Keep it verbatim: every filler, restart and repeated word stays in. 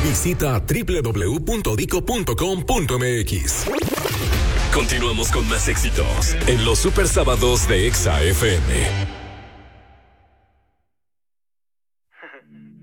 Visita doble u doble u doble u punto dico punto com punto m x. Continuamos con más éxitos en los super sábados de Exa F M.